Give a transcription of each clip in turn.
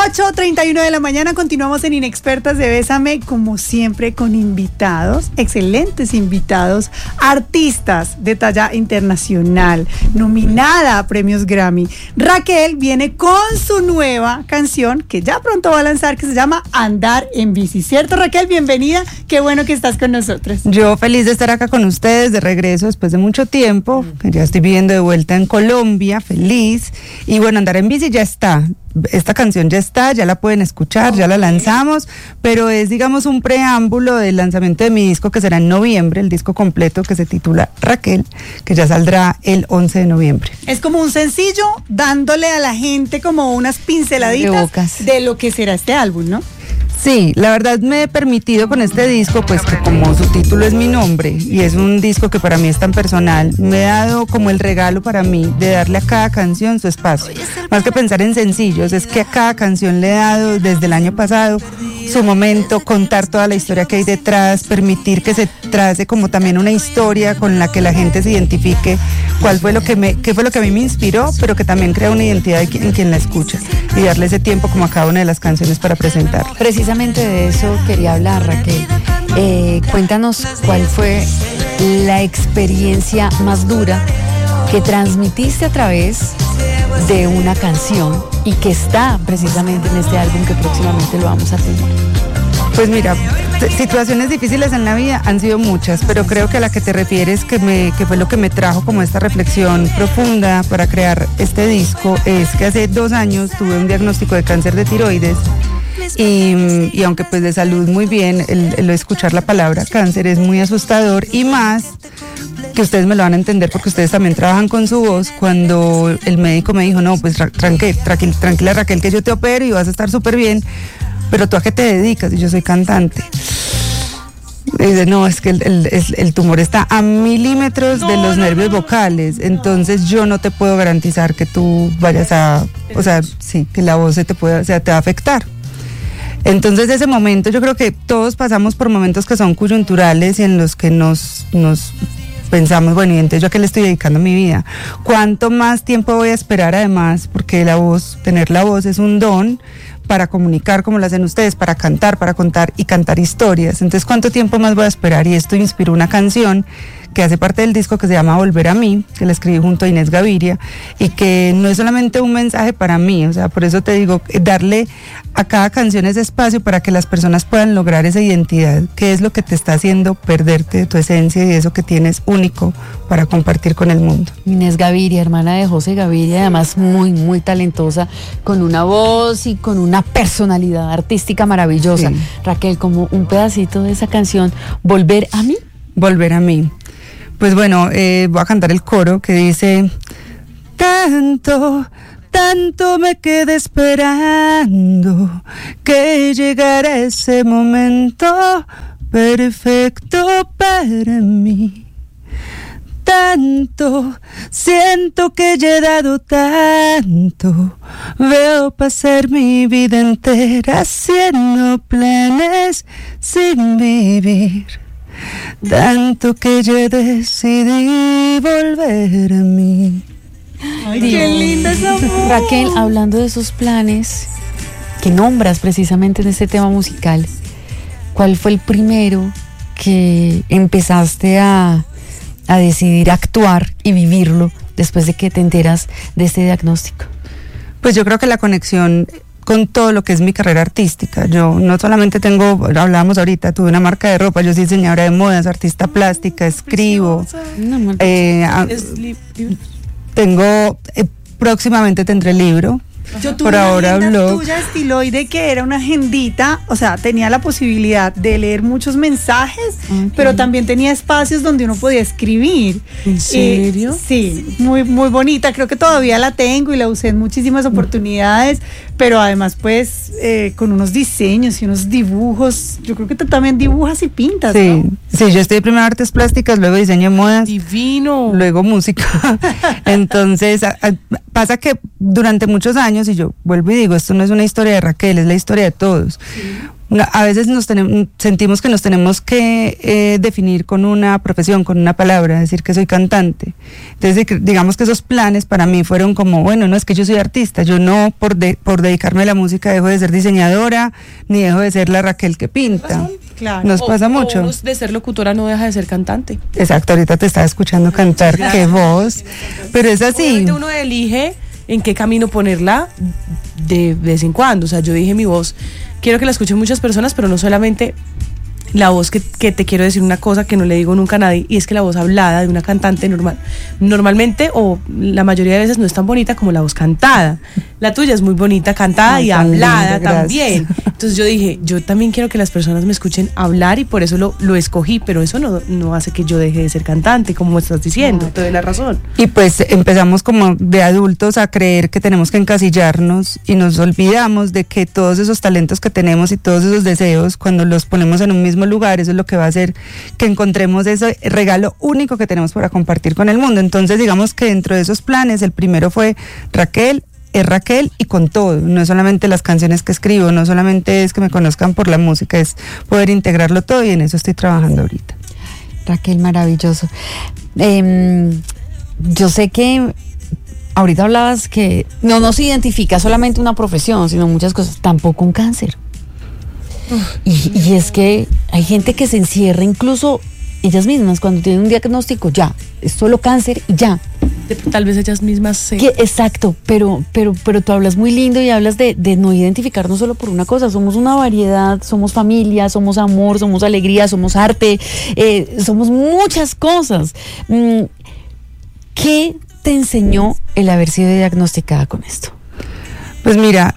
8:31 de la mañana, continuamos en Inexpertas de Bésame, como siempre con invitados, excelentes invitados, artistas de talla internacional, nominada a premios Grammy. Raquel viene con su nueva canción, que ya pronto va a lanzar, que se llama Andar en Bici, ¿cierto, Raquel? Bienvenida, qué bueno que estás con nosotros. Yo feliz de estar acá con ustedes, de regreso después de mucho tiempo, que ya estoy viviendo de vuelta en Colombia, feliz, y bueno, Andar en Bici ya está. Esta canción ya está, ya la pueden escuchar, ya la lanzamos, pero es, digamos, un preámbulo del lanzamiento de mi disco que será en noviembre, el disco completo que se titula Raquel, que ya saldrá el 11 de noviembre. Es como un sencillo dándole a la gente como unas pinceladitas de lo que será este álbum, ¿no? Sí, la verdad me he permitido con este disco, pues que como su título es mi nombre y es un disco que para mí es tan personal, me he dado como el regalo para mí de darle a cada canción su espacio. Más que pensar en sencillos, es que a cada canción le he dado desde el año pasado su momento, contar toda la historia que hay detrás, permitir que se trace como también una historia con la que la gente se identifique, qué fue lo que a mí me inspiró, pero que también crea una identidad en quien la escucha y darle ese tiempo como a cada una de las canciones para presentarla. Precisamente de eso quería hablar, Raquel. Cuéntanos cuál fue la experiencia más dura que transmitiste a través de una canción y que está precisamente en este álbum que próximamente lo vamos a tener. Pues mira, situaciones difíciles en la vida han sido muchas, pero creo que a la que te refieres, que fue lo que me trajo como esta reflexión profunda para crear este disco, es que hace 2 años tuve un diagnóstico de cáncer de tiroides. Y aunque pues de salud muy bien, el escuchar la palabra cáncer es muy asustador, y más que ustedes me lo van a entender porque ustedes también trabajan con su voz. Cuando el médico me dijo, no, pues tranquila Raquel, que yo te opero y vas a estar súper bien, pero ¿tú a qué te dedicas? Y yo soy cantante. Y dice, no, es que el tumor está a milímetros de los nervios vocales, entonces yo no te puedo garantizar que tú vayas a, o sea, sí, que la voz te va a afectar. Entonces ese momento, yo creo que todos pasamos por momentos que son coyunturales y en los que nos pensamos, bueno, y entonces yo a qué le estoy dedicando mi vida, ¿cuánto más tiempo voy a esperar? Además, porque tener la voz es un don para comunicar como lo hacen ustedes, para cantar, para contar y cantar historias. Entonces, ¿cuánto tiempo más voy a esperar? Y esto inspiró una canción que hace parte del disco que se llama Volver a mí, que la escribí junto a Inés Gaviria, y que no es solamente un mensaje para mí, o sea, por eso te digo, darle a cada canción ese espacio para que las personas puedan lograr esa identidad, que es lo que te está haciendo perderte de tu esencia y eso que tienes único para compartir con el mundo. Inés Gaviria, hermana de José Gaviria, además muy, muy talentosa, con una voz y con una personalidad artística maravillosa. Sí. Raquel, como un pedacito de esa canción, Volver a mí. Volver a mí. Pues bueno, voy a cantar el coro que dice: tanto me quedé esperando que llegara ese momento perfecto para mí. Tanto siento que ya he dado tanto, veo pasar mi vida entera haciendo planes sin vivir. Tanto que yo decidí volver a mí. Ay, qué linda esa voz. Raquel, hablando de esos planes que nombras precisamente en este tema musical, ¿cuál fue el primero que empezaste a decidir actuar y vivirlo después de que te enteras de este diagnóstico? Pues yo creo que la conexión con todo lo que es mi carrera artística. Yo no solamente hablábamos ahorita, tuve una marca de ropa, yo soy diseñadora de modas, artista plástica, escribo, próximamente tendré libro. Yo tuve una agenda tuya estiloide que era una agendita, o sea, tenía la posibilidad de leer muchos mensajes, pero también tenía espacios donde uno podía escribir. ¿En serio? Sí, muy, muy bonita, creo que todavía la tengo y la usé en muchísimas oportunidades, pero además pues con unos diseños y unos dibujos. Yo creo que tú también dibujas y pintas, sí, ¿no? Sí, yo estudié primero artes plásticas, luego diseño de modas. Divino. Luego música. Entonces, pasa que durante muchos años, y yo vuelvo y digo, esto no es una historia de Raquel, es la historia de todos. Sí. A veces sentimos que nos tenemos que definir con una profesión, con una palabra, decir que soy cantante. Entonces, digamos que esos planes para mí fueron como, bueno, no es que yo soy artista, yo no por dedicarme a la música dejo de ser diseñadora, ni dejo de ser la Raquel que pinta. Claro. Nos pasa mucho. O de ser locutora no deja de ser cantante. Exacto, ahorita te estaba escuchando cantar, qué voz, pero es así. Obviamente uno elige en qué camino ponerla de vez en cuando. O sea, yo dije mi voz, quiero que la escuchen muchas personas, pero no solamente la voz que te quiero decir una cosa que no le digo nunca a nadie, y es que la voz hablada de una cantante normalmente o la mayoría de veces no es tan bonita como la voz cantada. La tuya es muy bonita cantada y hablada también. Entonces yo dije, yo también quiero que las personas me escuchen hablar y por eso lo escogí, pero eso no hace que yo deje de ser cantante, como estás diciendo, te doy la razón. Y pues empezamos como de adultos a creer que tenemos que encasillarnos y nos olvidamos de que todos esos talentos que tenemos y todos esos deseos, cuando los ponemos en un mismo lugar, eso es lo que va a hacer que encontremos ese regalo único que tenemos para compartir con el mundo. Entonces digamos que dentro de esos planes, el primero fue Raquel, es Raquel y con todo, no es solamente las canciones que escribo, no solamente es que me conozcan por la música, es poder integrarlo todo y en eso estoy trabajando ahorita. Raquel, maravilloso. Yo sé que ahorita hablabas que no nos identifica solamente una profesión, sino muchas cosas, tampoco un cáncer. Y es que hay gente que se encierra, incluso ellas mismas, cuando tienen un diagnóstico, ya, es solo cáncer y ya. Tal vez ellas mismas Exacto, pero tú hablas muy lindo y hablas de no identificarnos solo por una cosa. Somos una variedad, somos familia, somos amor, somos alegría, somos arte, somos muchas cosas. ¿Qué te enseñó el haber sido diagnosticada con esto? Pues mira,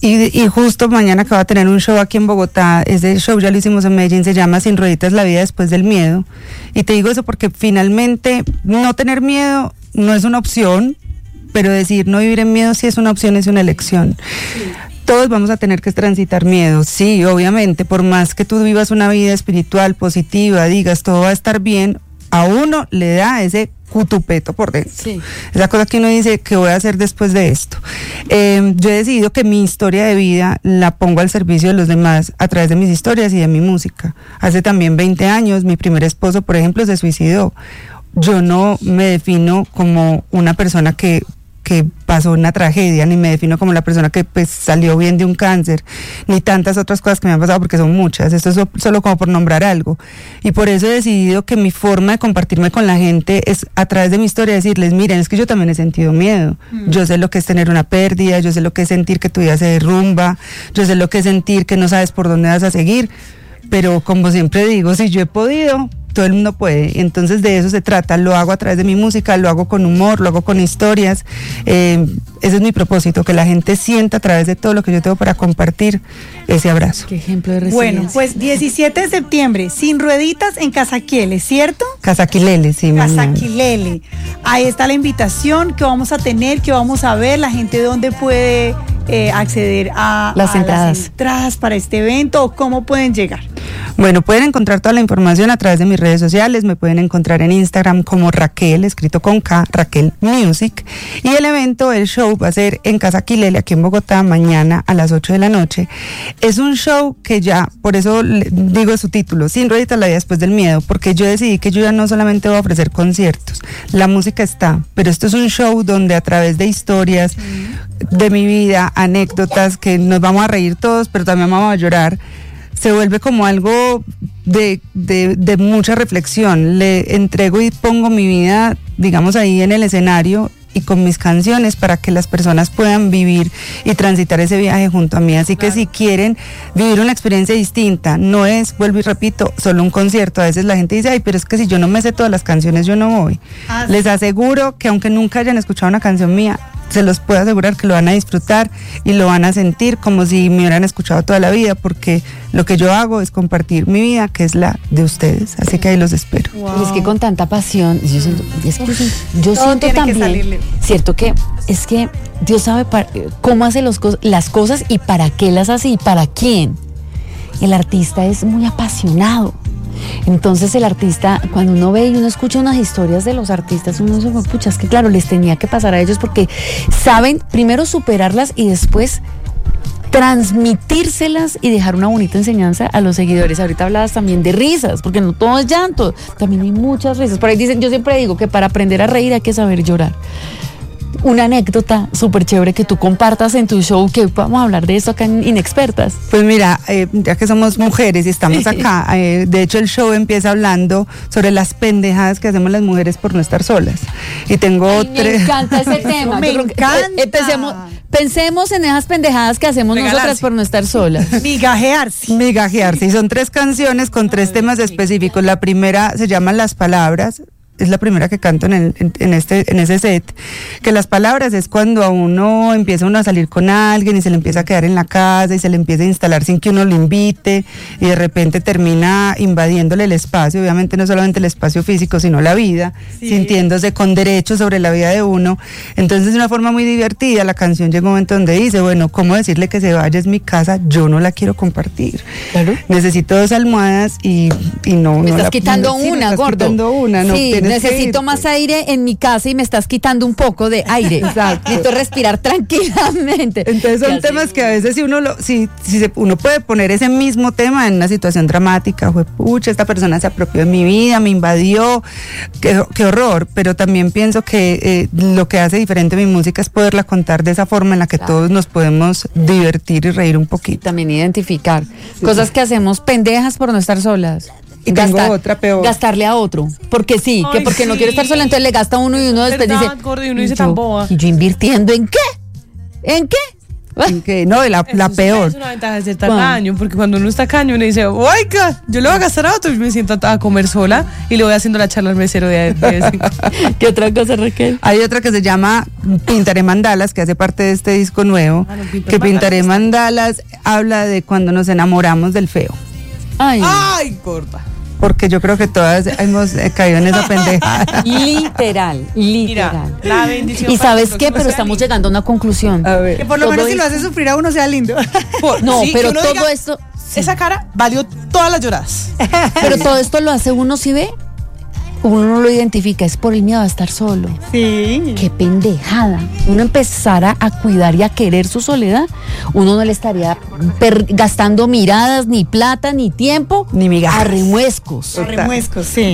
y justo mañana acabo de tener un show aquí en Bogotá. Ese show ya lo hicimos en Medellín, se llama Sin Rueditas, la vida después del miedo. Y te digo eso porque finalmente no tener miedo no es una opción, pero decir no vivir en miedo sí es una opción, es una elección. Sí. Todos vamos a tener que transitar miedo, sí, obviamente, por más que tú vivas una vida espiritual, positiva, digas todo va a estar bien, a uno le da ese cutupeto por dentro. Sí. Esa cosa que uno dice, ¿qué voy a hacer después de esto? Yo he decidido que mi historia de vida la pongo al servicio de los demás a través de mis historias y de mi música. Hace también 20 años, mi primer esposo, por ejemplo, se suicidó. Yo no me defino como una persona que pasó una tragedia, ni me defino como la persona que pues salió bien de un cáncer, ni tantas otras cosas que me han pasado, porque son muchas. Esto es solo como por nombrar algo. Y por eso he decidido que mi forma de compartirme con la gente es a través de mi historia, decirles, miren, es que yo también he sentido miedo. Yo sé lo que es tener una pérdida, yo sé lo que es sentir que tu vida se derrumba, yo sé lo que es sentir que no sabes por dónde vas a seguir, pero como siempre digo, si yo he podido, todo el mundo puede. Entonces de eso se trata, lo hago a través de mi música, lo hago con humor, lo hago con historias. Ese es mi propósito, que la gente sienta a través de todo lo que yo tengo para compartir ese abrazo. Qué ejemplo de resiliencia. Bueno, pues 17 de septiembre, Sin Rueditas en Casaquilele, ¿cierto? Casaquilele, sí. Casaquilele. Ahí está la invitación que vamos a tener, que vamos a ver, la gente dónde puede acceder a las entradas para este evento, o cómo pueden llegar. Bueno, pueden encontrar toda la información a través de mis redes sociales, me pueden encontrar en Instagram como Raquel, escrito con K, Raquel Music, y el evento, el show va a ser en Casaquilele, aquí en Bogotá, mañana a las 8 de la noche. Es un show que ya, por eso digo su título, Sin Rueditas, la vida después del miedo, porque yo decidí que yo ya no solamente voy a ofrecer conciertos, la música está, pero esto es un show donde a través de historias de mi vida, anécdotas, que nos vamos a reír todos, pero también vamos a llorar, se vuelve como algo de mucha reflexión. Le entrego y pongo mi vida, digamos, ahí en el escenario y con mis canciones para que las personas puedan vivir y transitar ese viaje junto a mí. Así que si quieren vivir una experiencia distinta, no es, vuelvo y repito, solo un concierto. A veces la gente dice, ay, pero es que si yo no me sé todas las canciones, yo no voy. Les aseguro que aunque nunca hayan escuchado una canción mía, se los puedo asegurar que lo van a disfrutar y lo van a sentir como si me hubieran escuchado toda la vida, porque lo que yo hago es compartir mi vida, que es la de ustedes. Así que ahí los espero. Wow. Es que con tanta pasión, yo siento también, cierto que es que Dios sabe cómo hace las cosas y para qué las hace y para quién. El artista es muy apasionado. Entonces el artista, cuando uno ve y uno escucha unas historias de los artistas, uno dice, pucha, es que claro, les tenía que pasar a ellos porque saben primero superarlas y después transmitírselas y dejar una bonita enseñanza a los seguidores. Ahorita hablabas también de risas, porque no todo es llanto, también hay muchas risas. Por ahí dicen, yo siempre digo que para aprender a reír hay que saber llorar. Una anécdota súper chévere que tú compartas en tu show, que vamos a hablar de eso acá en Inexpertas. Pues mira, ya que somos mujeres y estamos acá, de hecho el show empieza hablando sobre las pendejadas que hacemos las mujeres por no estar solas. Y tengo Me encanta ese tema. Me Yo creo que, encanta. pensemos en esas pendejadas que hacemos nosotras por no estar solas. Migajearse. Migajearse. Y son 3 canciones con 3 temas específicos. La primera se llama Las Palabras. Es la primera que canto en ese set, que las palabras es cuando empieza uno a salir con alguien y se le empieza a quedar en la casa y se le empieza a instalar sin que uno lo invite y de repente termina invadiéndole el espacio, obviamente no solamente el espacio físico, sino la vida, sintiéndose con derechos sobre la vida de uno. Entonces de una forma muy divertida la canción llega un momento donde dice, bueno, ¿cómo decirle que se vaya? Es mi casa, yo no la quiero compartir. Claro. Necesito 2 almohadas y no. Me estás quitando sí, una, me estás gordo. quitando una, no sí, tienes que necesito irte. más aire en mi casa y me estás quitando un poco de aire. Exacto. Necesito respirar tranquilamente. Entonces son temas que a veces uno puede poner ese mismo tema en una situación dramática, pucha, esta persona se apropió de mi vida, me invadió, qué horror, pero también pienso que lo que hace diferente mi música es poderla contar de esa forma en la que todos nos podemos divertir y reír un poquito. También identificar cosas que hacemos pendejas por no estar solas. Y tengo otra peor. Gastarle a otro. Porque sí, que Ay, porque no sí. quiere estar sola, entonces le gasta a uno y uno después ¿Verdad, dice. gordo? Y uno dice tan boba. ¿Y yo invirtiendo en qué? ¿En qué? Que no, la peor. Es una ventaja de ser tacaño, porque cuando uno está caño, uno dice, oiga, yo le voy a gastar a otro y me siento a comer sola y le voy haciendo la charla al mesero de vez en cuando. ¿Qué otra cosa, Raquel? Hay otra que se llama Pintaré Mandalas, que hace parte de este disco nuevo, que Pintaré Mandalas habla de cuando nos enamoramos del feo. Ay, Ay, gorda. Porque yo creo que todas hemos caído en esa pendejada. literal. Mira, la bendición. ¿Y para sabes que qué? el próximo Pero sea estamos lindo. llegando a una conclusión. A ver. Que por lo Todo menos si lo esto- hace sufrir a uno sea lindo. No, Sí, pero que uno todo diga, esto. Esa cara valió todas las lloradas. Pero todo esto lo hace uno, ¿sí ve? Uno no lo identifica, es por el miedo a estar solo. Sí. Qué pendejada. Uno empezara a cuidar y a querer su soledad, uno no le estaría gastando miradas, ni plata, ni tiempo, Ni migajas. a remuescos. Remuescos, sí.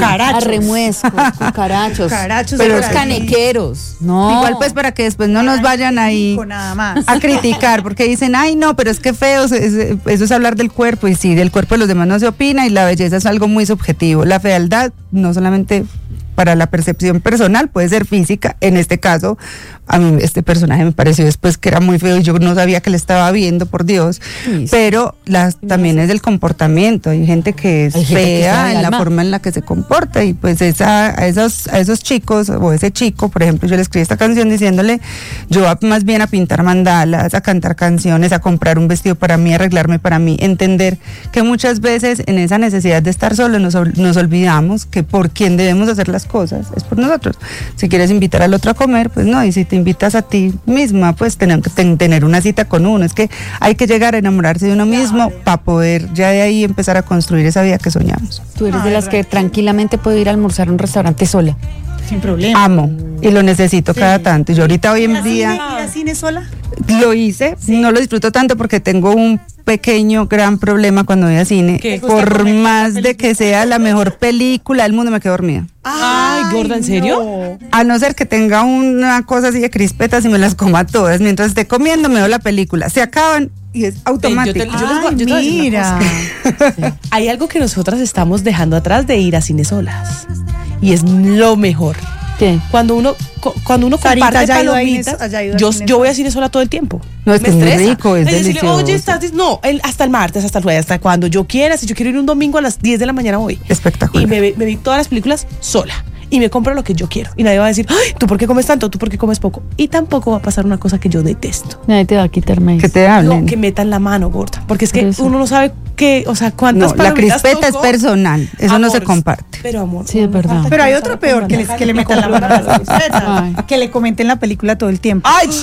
A remuescos, cucarachos. Cucarachos, Pero los por ahí. canequeros. No. Igual pues para que después no nos vayan ahí Con nada más. a criticar, porque dicen, ay no, pero es que feo, eso es hablar del cuerpo, y sí, del cuerpo de los demás no se opina, y la belleza es algo muy subjetivo. La fealdad no solamente para la percepción personal, puede ser física. En este caso, a mí este personaje me pareció después que era muy feo y yo no sabía que le estaba viendo, por Dios. Sí. Pero también es del comportamiento. Hay gente que es Hay gente que fea sabe en el la alma. forma en la que se comporta, y pues a esos chicos, o ese chico, por ejemplo, yo le escribí esta canción diciéndole, yo voy más bien a pintar mandalas, a cantar canciones, a comprar un vestido para mí, a arreglarme para mí, entender que muchas veces en esa necesidad de estar solo nos olvidamos que por quien debemos hacer las cosas es por nosotros. Si quieres invitar al otro a comer, pues no, y si te invitas a ti misma, pues tener una cita con uno. Es que hay que llegar a enamorarse de uno mismo para poder ya de ahí empezar a construir esa vida que soñamos. Tú eres de las que tranquilamente puede ir a almorzar a un restaurante sola. Sin problema. Amo y lo necesito cada tanto. Yo ahorita hoy en día ¿Ir a cine sola? lo hice, no lo disfruto tanto porque tengo un pequeño gran problema cuando voy a cine. ¿Qué? Por más de que sea la mejor película del mundo, me quedo dormida. Ay, gorda, ¿en serio? no. A no ser que tenga una cosa así de crispetas y me las coma todas. Mientras esté comiendo, me veo la película. Se acaban y es automático. Yo les voy a Ay, decir una mira. cosa. Hay algo que nosotras estamos dejando atrás de ir a cine solas. Y es lo mejor. ¿Qué? Cuando uno Sarita, comparte ¿ya ha ido a cine- palomitas, ya ha ido a yo cine voy a cine sola todo el tiempo. No, es Me que es muy estresa. rico, es Decirle, delicioso. oye, hasta el martes, hasta el jueves, hasta cuando yo quiera. Si yo quiero ir un domingo a las 10 de la mañana voy. Espectacular. Y me vi todas las películas sola. Y me compro lo que yo quiero. Y nadie va a decir, ay, ¿tú por qué comes tanto? ¿Tú por qué comes poco? Y tampoco va a pasar una cosa que yo detesto. Nadie te va a quitar maíz. Que te hablen. No, que metan la mano, gorda. Porque es que Por eso. uno no sabe qué, o sea, cuántas No, la palomitas crispeta es tocó. personal, eso no se Amor, comparte. Pero amor. Sí, es no verdad. falta Pero hay empezar otro a peor, que le metan la mano a las crispetas. Ay. Que le comenten la película todo el tiempo. Ay,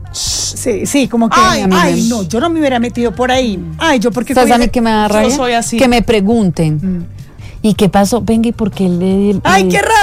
Sí, como que, Ay, ay, no, yo no me hubiera metido por ahí. Ay, yo porque ¿Sabes a mí que me da rabia? soy así. Que me pregunten. ¿Y qué pasó? Venga, ¿y por qué le Ay, qué rabia.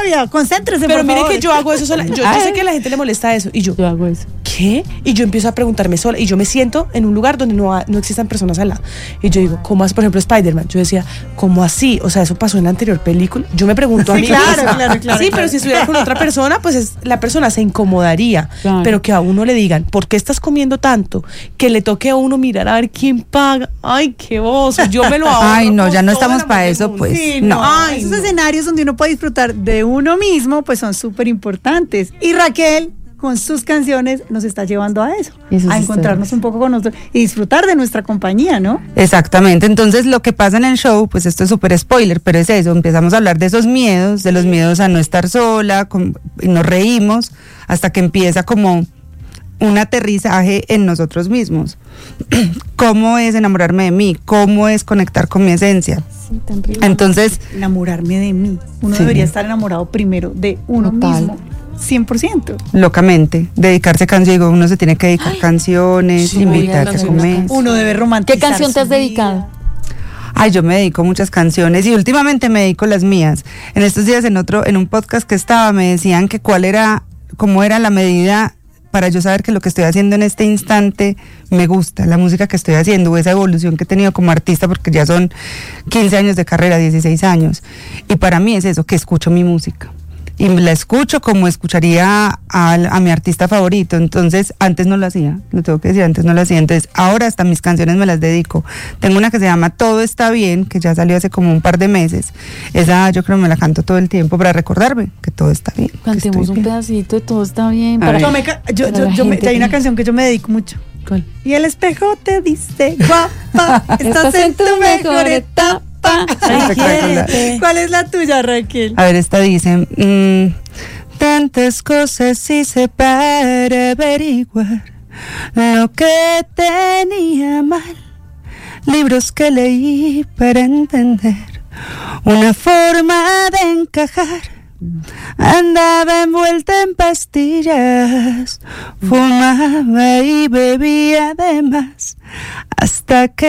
rabia, concéntrese, Pero por mire favor. que yo hago eso sola. Yo sé que a la gente le molesta eso. Y yo hago eso. ¿qué? Y yo empiezo a preguntarme sola. Y yo me siento en un lugar donde no existan personas al lado. Y yo digo, ¿cómo hace? Por ejemplo, Spider-Man. Yo decía, ¿cómo así? O sea, eso pasó en la anterior película. Yo me pregunto a mí. Claro. Sí, pero si estuviera con otra persona, pues la persona se incomodaría. Claro. Pero que a uno le digan, ¿por qué estás comiendo tanto? Que le toque a uno mirar a ver quién paga. Ay, qué oso. Yo me lo ahorro. Ay, no, con ya no todo el estamos amor para del eso, mundo. pues. Sí, no. Ay, esos escenarios donde uno puede disfrutar de uno mismo, pues son súper importantes. Y Raquel, con sus canciones, nos está llevando a eso, Eso a sí encontrarnos un poco con nosotros y disfrutar de nuestra compañía, ¿no? Exactamente, entonces lo que pasa en el show, pues esto es súper spoiler, pero es eso, empezamos a hablar de esos miedos, de los miedos a no estar sola, y nos reímos hasta que empieza como un aterrizaje en nosotros mismos. ¿Cómo es enamorarme de mí? ¿Cómo es conectar con mi esencia? Sí, tan rico. Entonces, Enamorarme de mí. Uno Sí. debería estar enamorado primero de uno Total. mismo, 100%. locamente, dedicarse canciones, digo, uno se tiene que dedicar canciones, sí, invitarse a las comer. canciones. Uno debe romantizar. ¿Qué canción te has su vida. dedicado? Ay, yo me dedico a muchas canciones y últimamente me dedico a las mías. En estos días en un podcast que estaba me decían que cómo era la medida para yo saber que lo que estoy haciendo en este instante me gusta, la música que estoy haciendo, o esa evolución que he tenido como artista, porque ya son 15 años de carrera, 16 años. Y para mí es eso, que escucho mi música. Y la escucho como escucharía a mi artista favorito. Entonces, antes no lo hacía, lo tengo que decir, antes no lo hacía. Entonces, ahora hasta mis canciones me las dedico. Tengo una que se llama Todo está bien, que ya salió hace como un par de meses. Esa yo creo que me la canto todo el tiempo para recordarme que todo está bien. que Cantemos estoy un bien. pedacito de Todo está bien. A Para ver. Yo Para la gente hay una que- canción que yo me dedico mucho. ¿Cuál? Y el espejo te dice, guapa, estás en tu mejor etapa. Espectacular. ¿Cuál es la tuya, Raquel? A ver, esta dice, tantas cosas hice para averiguar lo que tenía mal, libros que leí para entender una forma de encajar, andaba envuelta en pastillas, fumaba y bebía de más, hasta que